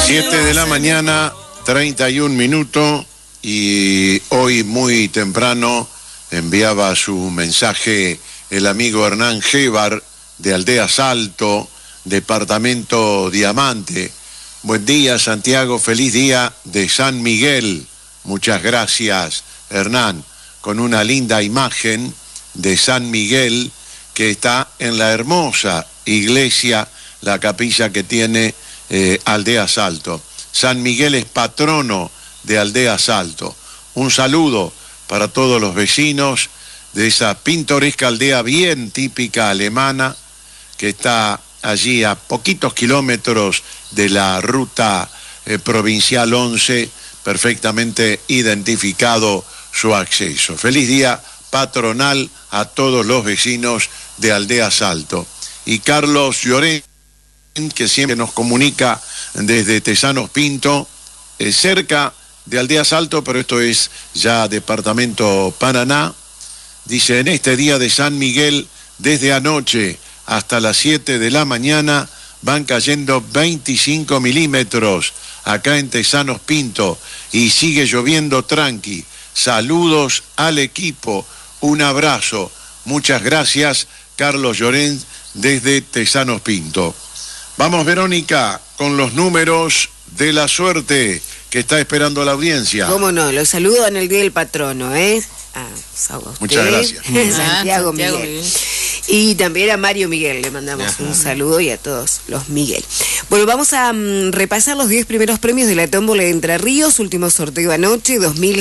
7 de la mañana, 31 minutos, y hoy muy temprano enviaba su mensaje el amigo Hernán Gévar de Aldea Salto, departamento Diamante. Buen día, Santiago, feliz día de San Miguel. Muchas gracias, Hernán, con una linda imagen de San Miguel que está en la hermosa iglesia, la capilla que tiene Aldea Salto. San Miguel es patrono de Aldea Salto. Un saludo para todos los vecinos de esa pintoresca aldea bien típica alemana que está allí a poquitos kilómetros de la ruta provincial 11, perfectamente identificado su acceso. Feliz día patronal a todos los vecinos de Aldea Salto. Y Carlos Llorén, que siempre nos comunica desde Tesanos Pinto, cerca de Aldea Salto, pero esto es ya departamento Paraná, dice: en este día de San Miguel, desde anoche hasta las 7 de la mañana, van cayendo 25 milímetros acá en Tesanos Pinto y sigue lloviendo tranqui. Saludos al equipo, un abrazo. Muchas gracias, Carlos Llorén, desde Tesanos Pinto. Vamos, Verónica, con los números de la suerte que está esperando la audiencia. Cómo no, los saludo en el Día del Patrono, Muchas gracias. Santiago Miguel. Y también a Mario Miguel le mandamos un saludo, y a todos los Miguel. Bueno, vamos a repasar los 10 primeros premios de la tómbola de Entre Ríos. Último sorteo anoche,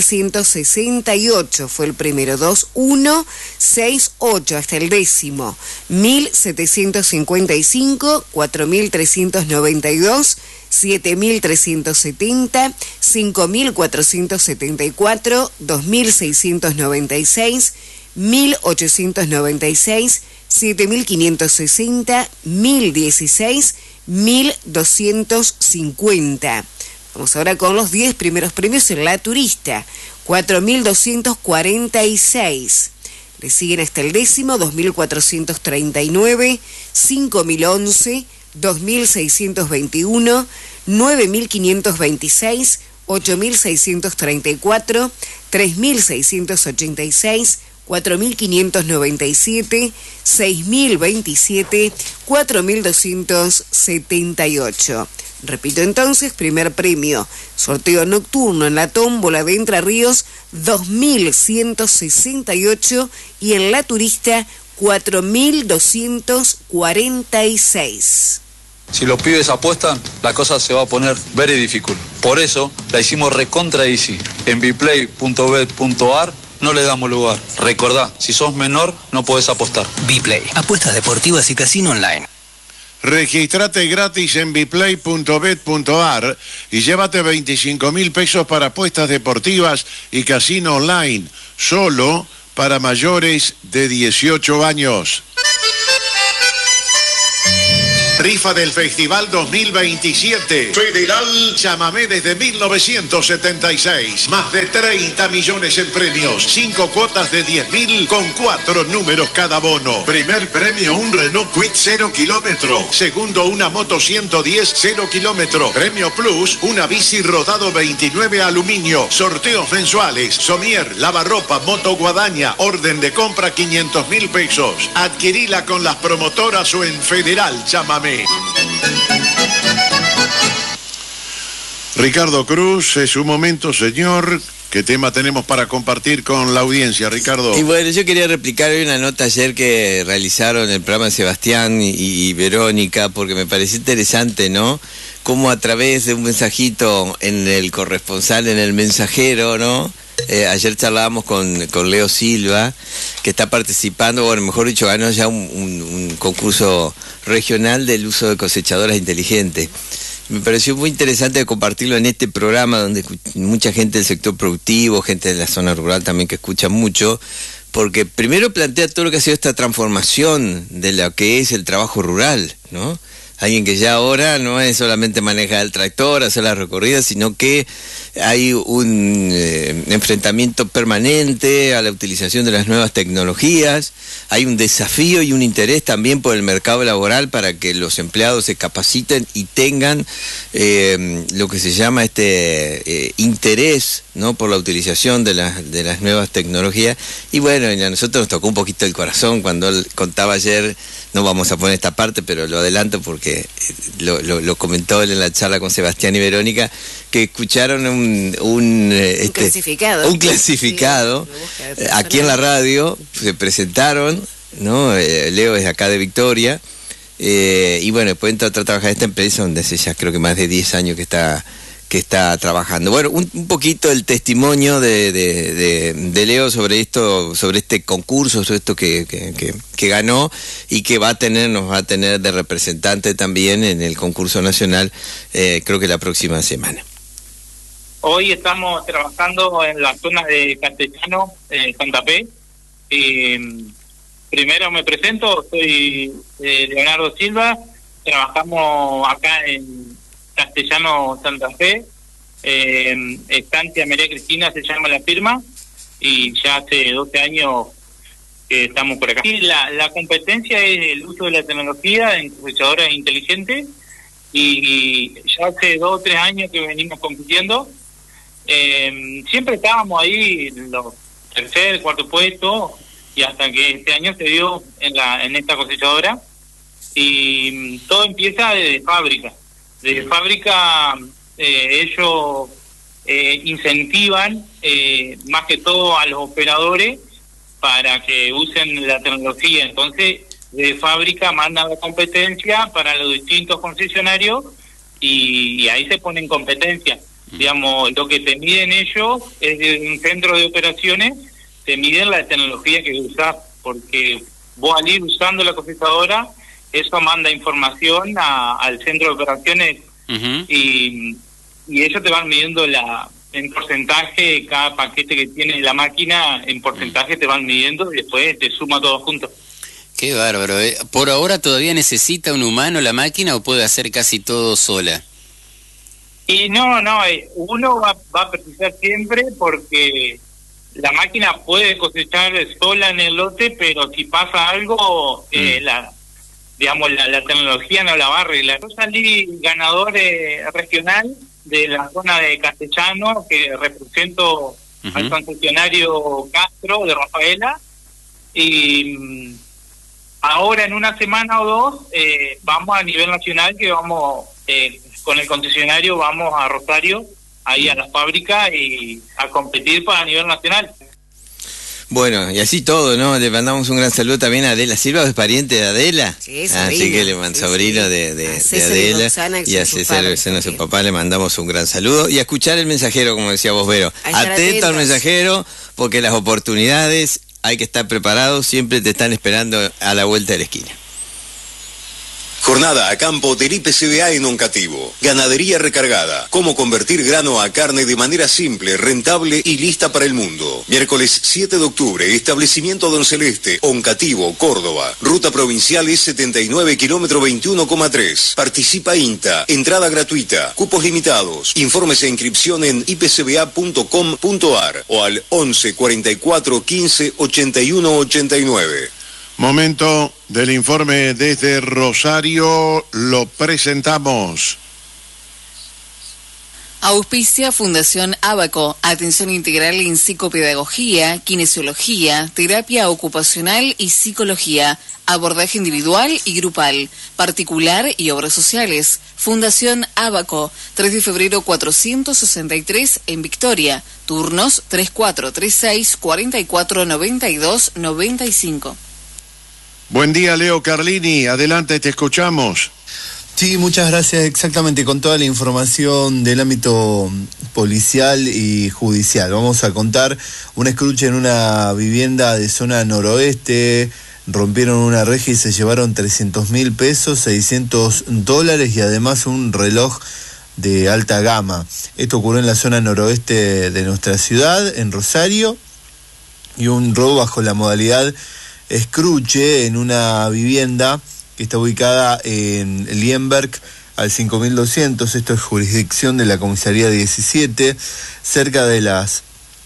2.168 fue el primero, 2168 hasta el décimo, 1.755, 4.392, 7.370, 5.474, 2.696, 1.896, 7.560, 1.016, 1.250. Vamos ahora con los 10 primeros premios en La Turista, 4.246. Le siguen hasta el décimo, 2.439, 5.011, 2.621, 9.526, 8.634, 3.686, 4.597, 6.027, 4.278. Repito entonces, primer premio, sorteo nocturno en la tómbola de Entre Ríos, 2.168, y en La Turista, 4.246. Si los pibes apuestan, la cosa se va a poner very difficult. Por eso la hicimos recontra easy. En bplay.bet.ar no le damos lugar. Recordá, si sos menor, no podés apostar. Bplay, apuestas deportivas y casino online. Registrate gratis en bplay.bet.ar y llévate 25.000 pesos para apuestas deportivas y casino online, solo para mayores de 18 años. Rifa del Festival 2027. Federal Chamamé desde 1976. Más de 30 millones en premios. 5 cuotas de 10.000 con 4 números cada bono. Primer premio, un Renault Kwid 0 kilómetro. Segundo, una moto 110 0 kilómetro. Premio Plus, una bici rodado 29 aluminio. Sorteos mensuales. Somier, lavarropa, moto guadaña. Orden de compra 500.000 pesos. Adquirila con las promotoras o en Federal Chamamé. Ricardo Cruz, es un momento, señor. ¿Qué tema tenemos para compartir con la audiencia, Ricardo? Y bueno, yo quería replicar hoy una nota ayer que realizaron el programa de Sebastián y Verónica, porque me pareció interesante, ¿no? Cómo a través de un mensajito en el corresponsal, en el mensajero, ¿no? Ayer charlábamos con Leo Silva, que está participando, bueno, mejor dicho, ganó ya un concurso regional del uso de cosechadoras inteligentes. Me pareció muy interesante compartirlo en este programa donde mucha gente del sector productivo, gente de la zona rural también que escucha mucho, porque primero plantea todo lo que ha sido esta transformación de lo que es el trabajo rural, ¿no? alguien que ya ahora no es solamente manejar el tractor, hacer las recorridas, sino que hay un enfrentamiento permanente a la utilización de las nuevas tecnologías, hay un desafío y un interés también por el mercado laboral para que los empleados se capaciten y tengan lo que se llama interés, ¿no?, por la utilización de las nuevas tecnologías. Y bueno, a nosotros nos tocó un poquito el corazón cuando él contaba ayer, no vamos a poner esta parte, pero lo adelanto porque lo comentó él en la charla con Sebastián y Verónica, que escucharon un clasificado aquí en la radio, se presentaron, ¿no? Leo es de acá de Victoria, y bueno, después entró a trabajar en esta empresa donde hace ya creo que más de 10 años que está trabajando. Bueno, un poquito el testimonio de Leo sobre esto, sobre este concurso, sobre esto que ganó y que nos va a tener de representante también en el concurso nacional, creo que la próxima semana. Hoy estamos trabajando en la zona de Castellano, Santa Fe. Primero me presento, soy Leonardo Silva, trabajamos acá en Castellano, Santa Fe, Estancia María Cristina se llama la firma, y ya hace 12 años que estamos por acá. Y la competencia es el uso de la tecnología en cosechadoras inteligentes, y ya hace 2 o 3 años que venimos compitiendo. Siempre estábamos ahí en los tercer, cuarto puesto, y hasta que este año se dio en esta cosechadora, y todo empieza desde fábrica. Desde fábrica ellos incentivan más que todo a los operadores para que usen la tecnología. Entonces de fábrica mandan la competencia para los distintos concesionarios, y ahí se pone en competencia. Digamos, lo que te miden ellos es de un centro de operaciones, te miden la tecnología que usás, porque vos al ir usando la cosechadora, eso manda información al centro de operaciones. Uh-huh. Y ellos te van midiendo en porcentaje, cada paquete que tiene la máquina, en porcentaje te van midiendo, y después te suma todo junto. Qué bárbaro. ¿Por ahora todavía necesita un humano la máquina o puede hacer casi todo sola? Y no, uno va a precisar siempre, porque la máquina puede cosechar sola en el lote, pero si pasa algo, la tecnología no la va a arreglar. Yo salí ganador regional de la zona de Castellano, que represento al concesionario Castro de Rafaela, y ahora en una semana o 2 vamos a nivel nacional, que vamos con el concesionario, vamos a Rosario, ahí a la fábrica, y a competir para nivel nacional. Bueno, y así todo, ¿no? Le mandamos un gran saludo también a Adela Silva, ¿es pariente de Adela? Sí, sobrino. Así que le mandamos sobrino de Adela, y a César, su papá, le mandamos un gran saludo. Y a escuchar el mensajero, como decía vos, Vero. Atento al mensajero, porque las oportunidades hay que estar preparados, siempre te están esperando a la vuelta de la esquina. Jornada a campo del IPCBA en Oncativo. Ganadería recargada. Cómo convertir grano a carne de manera simple, rentable y lista para el mundo. Miércoles 7 de octubre, establecimiento Don Celeste, Oncativo, Córdoba. Ruta provincial E79, kilómetro 21,3. Participa INTA. Entrada gratuita. Cupos limitados. Informes e inscripción en ipcba.com.ar o al 11 44 15 81 89. Momento del informe desde Rosario, lo presentamos. Auspicia Fundación Ábaco, atención integral en psicopedagogía, kinesiología, terapia ocupacional y psicología, abordaje individual y grupal, particular y obras sociales. Fundación Ábaco, 3 de febrero 463 en Victoria, turnos 3436 44 92 95. Buen día, Leo Carlini, adelante, te escuchamos. Sí, muchas gracias, exactamente, con toda la información del ámbito policial y judicial. Vamos a contar un escruche en una vivienda de zona noroeste, rompieron una reja y se llevaron 300.000 pesos, $600 y además un reloj de alta gama. Esto ocurrió en la zona noroeste de nuestra ciudad, en Rosario, y un robo bajo la modalidad escruche en una vivienda que está ubicada en Lienberg, al 5200, esto es jurisdicción de la comisaría 17, cerca de las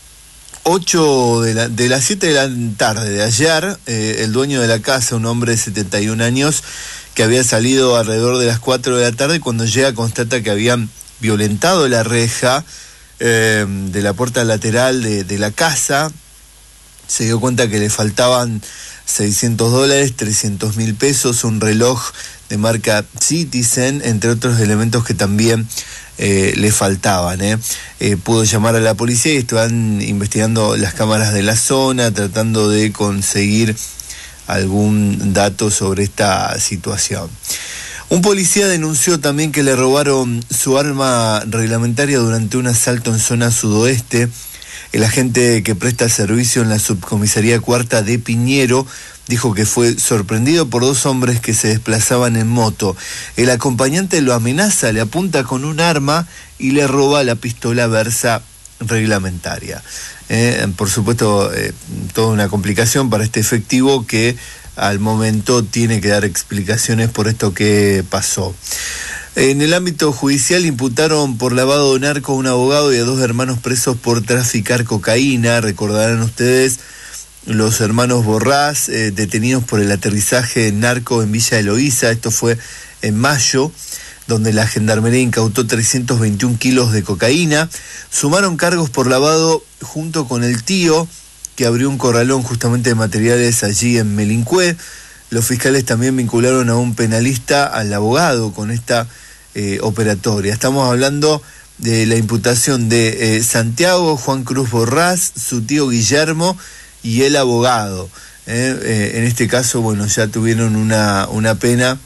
7 de la tarde de ayer. El dueño de la casa, un hombre de 71 años, que había salido alrededor de las 4 de la tarde, cuando llega constata que habían violentado la reja de la puerta lateral de la casa. Se dio cuenta que le faltaban $600, 300.000 pesos, un reloj de marca Citizen, entre otros elementos que también le faltaban. Pudo llamar a la policía y están investigando las cámaras de la zona, tratando de conseguir algún dato sobre esta situación. Un policía denunció también que le robaron su arma reglamentaria durante un asalto en zona sudoeste. El agente que presta servicio en la subcomisaría cuarta de Piñero dijo que fue sorprendido por 2 hombres que se desplazaban en moto. El acompañante lo amenaza, le apunta con un arma y le roba la pistola Versa reglamentaria. Por supuesto, toda una complicación para este efectivo que al momento tiene que dar explicaciones por esto que pasó. En el ámbito judicial imputaron por lavado de narco a un abogado y a 2 hermanos presos por traficar cocaína. Recordarán ustedes los hermanos Borrás, detenidos por el aterrizaje narco en Villa Eloísa. Esto fue en mayo, donde la gendarmería incautó 321 kilos de cocaína. Sumaron cargos por lavado junto con el tío, que abrió un corralón justamente de materiales allí en Melincué. Los fiscales también vincularon a un penalista al abogado con esta operatoria. Estamos hablando de la imputación de Santiago Juan Cruz Borrás, su tío Guillermo y el abogado. En este caso, bueno, ya tuvieron una pena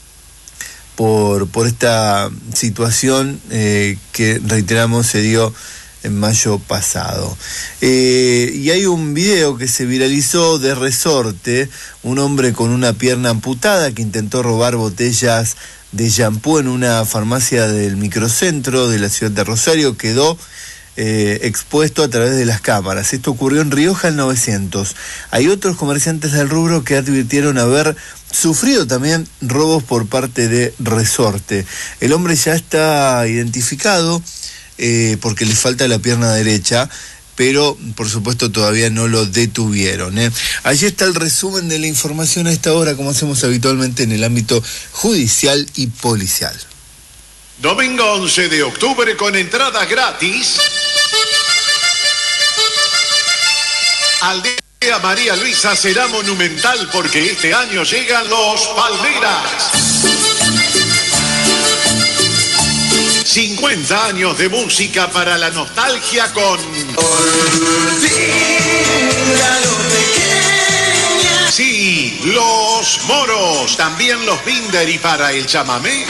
por esta situación que, reiteramos, se dio en mayo pasado. Y hay un video que se viralizó de Resorte, un hombre con una pierna amputada que intentó robar botellas de shampoo en una farmacia del microcentro de la ciudad de Rosario. Quedó expuesto a través de las cámaras. Esto ocurrió en Rioja al 900. Hay otros comerciantes del rubro que advirtieron haber sufrido también robos por parte de Resorte. El hombre ya está identificado porque le falta la pierna derecha, pero por supuesto todavía no lo detuvieron. Allí está el resumen de la información a esta hora, como hacemos habitualmente en el ámbito judicial y policial. Domingo 11 de octubre con entradas gratis. Aldea María Luisa será monumental porque este año llegan los Palmeras. 50 años de música para la nostalgia con... Sí, los moros, también los Binder, y para el chamamé...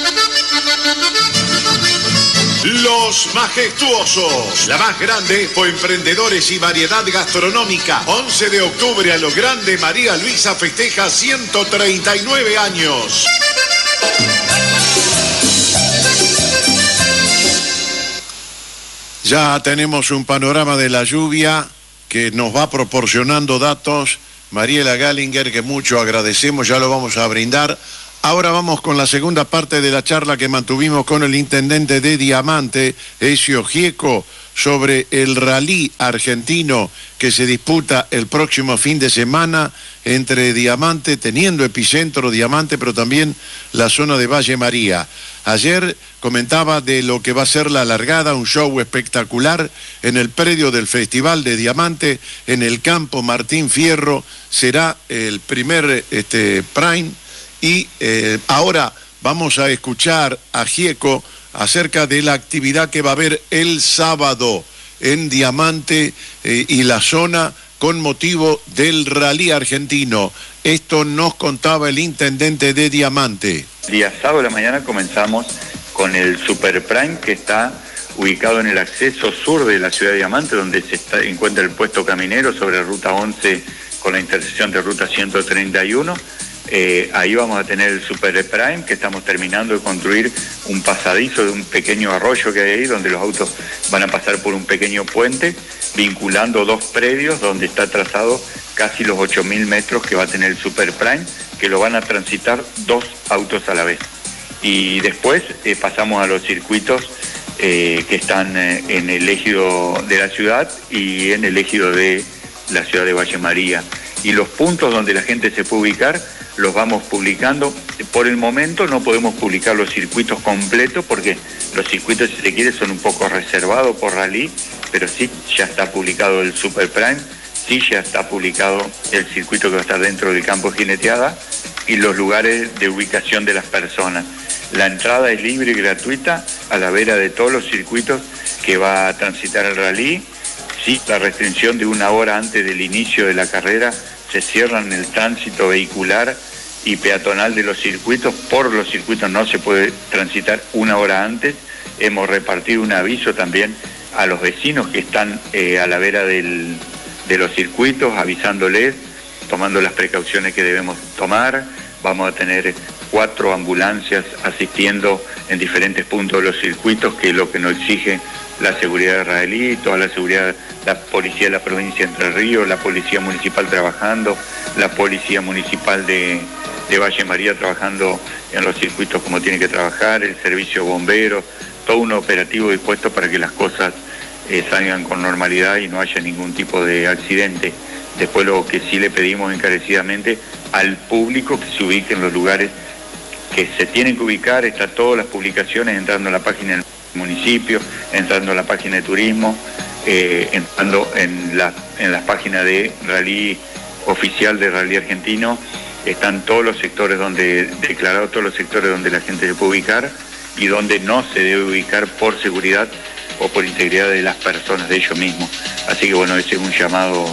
Los Majestuosos, la más grande, Expo Emprendedores y Variedad Gastronómica. 11 de octubre a lo grande, María Luisa festeja 139 años. Ya tenemos un panorama de la lluvia que nos va proporcionando datos Mariela Gallinger, que mucho agradecemos, ya lo vamos a brindar. Ahora vamos con la segunda parte de la charla que mantuvimos con el intendente de Diamante, Ezio Gieco, sobre el rally argentino que se disputa el próximo fin de semana entre Diamante, teniendo epicentro Diamante, pero también la zona de Valle María. Ayer comentaba de lo que va a ser la largada, un show espectacular en el predio del Festival de Diamante, en el campo Martín Fierro. Será el primer Prime. Y ahora vamos a escuchar a Gieco acerca de la actividad que va a haber el sábado en Diamante y la zona con motivo del rally argentino. Esto nos contaba el intendente de Diamante. El día sábado de la mañana comenzamos con el Super Prime, que está ubicado en el acceso sur de la ciudad de Diamante, donde se encuentra el puesto caminero sobre la ruta 11 con la intersección de ruta 131. Ahí vamos a tener el Super Prime, que estamos terminando de construir un pasadizo de un pequeño arroyo que hay ahí, donde los autos van a pasar por un pequeño puente, vinculando dos predios, donde está trazado casi los 8.000 metros que va a tener el Super Prime, que lo van a transitar 2 autos a la vez. Y después pasamos a los circuitos que están en el ejido de la ciudad y en el ejido de la ciudad de Valle María. Y los puntos donde la gente se puede ubicar los vamos publicando. Por el momento no podemos publicar los circuitos completos porque los circuitos, si se quiere, son un poco reservados por rally, pero sí ya está publicado el Super Prime, sí ya está publicado el circuito que va a estar dentro del campo de jineteada y los lugares de ubicación de las personas. La entrada es libre y gratuita a la vera de todos los circuitos que va a transitar el rally. Sí, la restricción de 1 hora antes del inicio de la carrera, se cierran el tránsito vehicular y peatonal de los circuitos. Por los circuitos no se puede transitar 1 hora antes. Hemos repartido un aviso también a los vecinos que están a la vera de los circuitos, avisándoles, tomando las precauciones que debemos tomar. Vamos a tener 4 ambulancias asistiendo en diferentes puntos de los circuitos, que es lo que nos exige la seguridad israelí, toda la seguridad, la policía de la provincia de Entre Ríos, la policía municipal trabajando, la policía municipal de Valle María trabajando en los circuitos como tiene que trabajar, el servicio bombero, todo un operativo dispuesto para que las cosas salgan con normalidad y no haya ningún tipo de accidente. Después lo que sí le pedimos encarecidamente al público que se ubique en los lugares que se tienen que ubicar, está todas las publicaciones entrando a la página del municipio, entrando a la página de turismo, entrando en las páginas de rally oficial de Rally Argentino, están todos los sectores declarados todos los sectores donde la gente se puede ubicar y donde no se debe ubicar por seguridad o por integridad de las personas, de ellos mismos. Así que bueno, ese es un llamado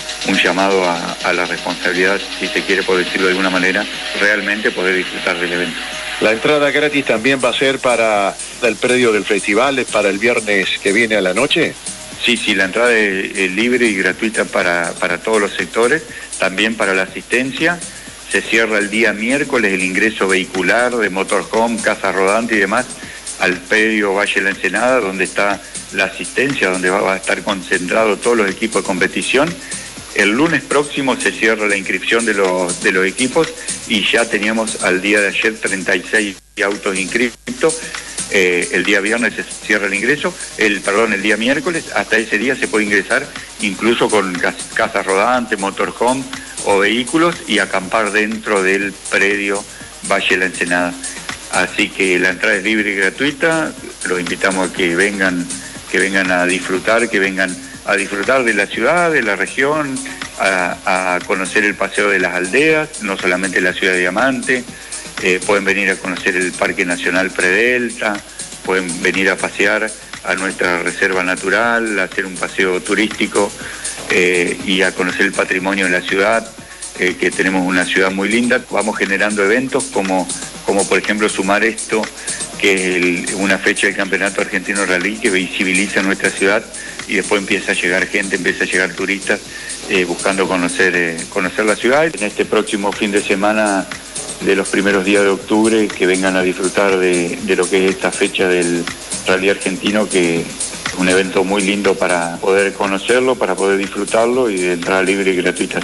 a la responsabilidad, si se quiere, por decirlo de alguna manera, realmente poder disfrutar del evento. La entrada gratis también va a ser para el predio del festival, para el viernes que viene a la noche. Sí, la entrada es libre y gratuita para todos los sectores, también para la asistencia. Se cierra el día miércoles el ingreso vehicular de motorhome, casa rodante y demás al predio Valle La Ensenada, donde está la asistencia, donde va a estar concentrado todos los equipos de competición. El lunes próximo se cierra la inscripción de los equipos y ya teníamos al día de ayer 36 autos inscritos. El día viernes se cierra el ingreso, el día miércoles, hasta ese día se puede ingresar incluso con casas rodantes, motorhome o vehículos y acampar dentro del predio Valle La Ensenada. Así que la entrada es libre y gratuita, los invitamos a que vengan a disfrutar, de la ciudad, de la región, a conocer el paseo de las aldeas, no solamente la ciudad de Diamante, pueden venir a conocer el Parque Nacional Predelta, pueden venir a pasear a nuestra reserva natural, a hacer un paseo turístico y a conocer el patrimonio de la ciudad, que tenemos una ciudad muy linda. Vamos generando eventos como por ejemplo sumar esto, que es una fecha del Campeonato Argentino Rally que visibiliza nuestra ciudad y después empieza a llegar gente, empieza a llegar turistas buscando conocer la ciudad. En este próximo fin de semana de los primeros días de octubre, que vengan a disfrutar de lo que es esta fecha del Rally Argentino, que es un evento muy lindo para poder conocerlo, para poder disfrutarlo y de entrada libre y gratuita.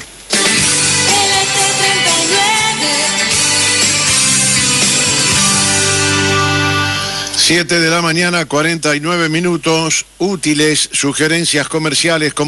7 de la mañana, 49 minutos, útiles, sugerencias comerciales.